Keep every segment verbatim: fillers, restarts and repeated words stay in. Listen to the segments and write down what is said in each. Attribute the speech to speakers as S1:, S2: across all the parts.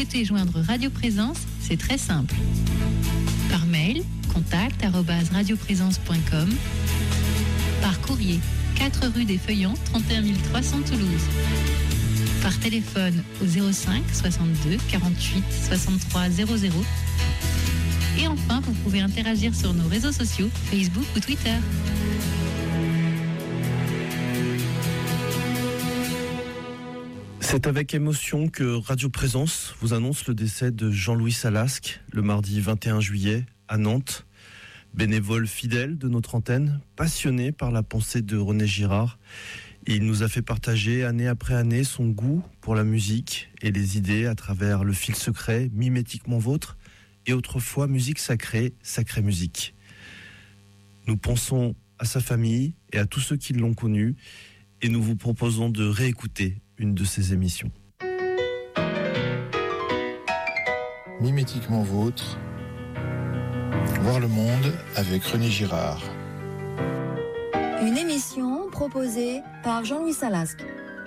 S1: souhaitez joindre Radio Présence, c'est très simple. Par mail, contact arobase radioprésence point com. Par courrier, quatre rue des Feuillants, trente et un mille trois cents Toulouse. Par téléphone au zéro cinq soixante-deux quarante-huit soixante-trois zéro zéro. Et enfin, vous pouvez interagir sur nos réseaux sociaux, Facebook ou Twitter.
S2: C'est avec émotion que Radio Présence vous annonce le décès de Jean-Louis Salasque le mardi vingt et un juillet à Nantes. Bénévole fidèle de notre antenne, passionné par la pensée de René Girard. Il nous a fait partager année après année son goût pour la musique et les idées à travers le fil secret Mimétiquement Vôtre et autrefois Musique Sacrée, Sacrée Musique. Nous pensons à sa famille et à tous ceux qui l'ont connu et nous vous proposons de réécouter une de ses émissions.
S3: Mimétiquement Vôtre, voir le monde avec René Girard.
S4: Une émission proposée par Jean-Louis Salasque.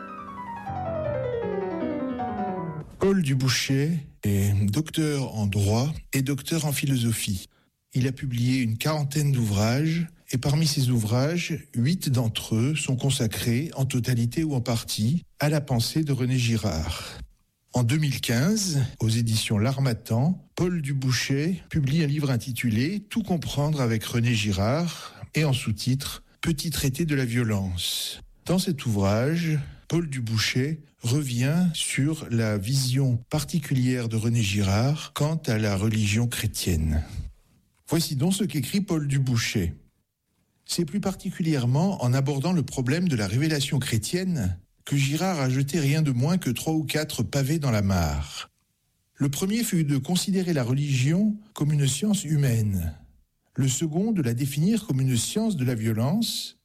S3: Paul Dubouchet est docteur en droit et docteur en philosophie. Il a publié une quarantaine d'ouvrages et parmi ces ouvrages, huit d'entre eux sont consacrés, en totalité ou en partie, à la pensée de René Girard. En deux mille quinze, aux éditions L'Harmattan, Paul Dubouchet publie un livre intitulé « Tout comprendre avec René Girard » et en sous-titre « Petit traité de la violence ». Dans cet ouvrage, Paul Dubouchet revient sur la vision particulière de René Girard quant à la religion chrétienne. Voici donc ce qu'écrit Paul Dubouchet. C'est plus particulièrement en abordant le problème de la révélation chrétienne que Girard a jeté rien de moins que trois ou quatre pavés dans la mare. Le premier fut de considérer la religion comme une science humaine. Le second de la définir comme une science de la violence.